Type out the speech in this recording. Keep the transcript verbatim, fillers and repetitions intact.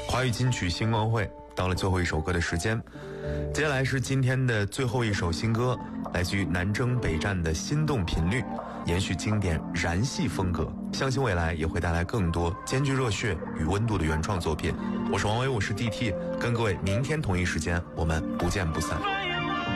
华语金曲星光会到了最后一首歌的时间，接下来是今天的最后一首新歌，来自于南征北战的心动频率，延续经典燃系风格，相信未来也会带来更多兼具热血与温度的原创作品。我是王维，我是 D T， 跟各位明天同一时间我们不见不散。